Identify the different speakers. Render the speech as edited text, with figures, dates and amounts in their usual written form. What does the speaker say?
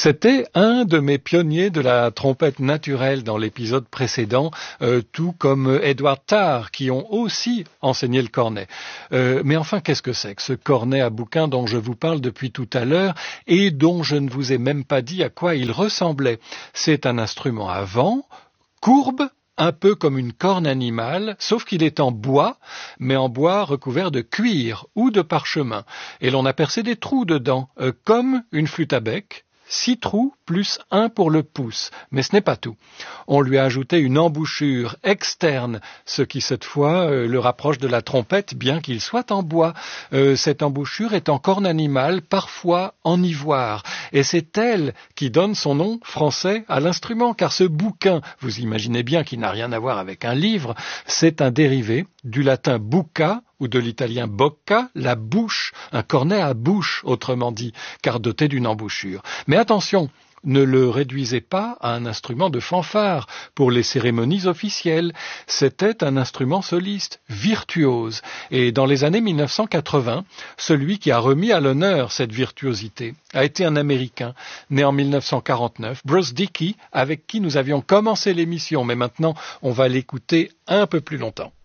Speaker 1: C'était un de mes pionniers de la trompette naturelle dans l'épisode précédent, tout comme Edward Tarr, qui ont aussi enseigné le cornet. Mais enfin, qu'est-ce que c'est que ce cornet à bouquin dont je vous parle depuis tout à l'heure et dont je ne vous ai même pas dit à quoi il ressemblait? C'est un instrument à vent, courbe, un peu comme une corne animale, sauf qu'il est en bois, mais en bois recouvert de cuir ou de parchemin. Et l'on a percé des trous dedans, comme une flûte à bec. 6 trous plus 1 pour le pouce, mais ce n'est pas tout. On lui a ajouté une embouchure externe, ce qui cette fois le rapproche de la trompette, bien qu'il soit en bois. Cette embouchure est en corne animale, parfois en ivoire, et c'est elle qui donne son nom français à l'instrument, car ce bouquin, vous imaginez bien qu'il n'a rien à voir avec un livre, c'est un dérivé du latin bucca, ou de l'italien bocca, la bouche, un cornet à bouche, autrement dit, car doté d'une embouchure. Mais attention, ne le réduisez pas à un instrument de fanfare pour les cérémonies officielles. C'était un instrument soliste, virtuose. Et dans les années 1980, celui qui a remis à l'honneur cette virtuosité a été un Américain, né en 1949, Bruce Dickey, avec qui nous avions commencé l'émission, mais maintenant on va l'écouter un peu plus longtemps.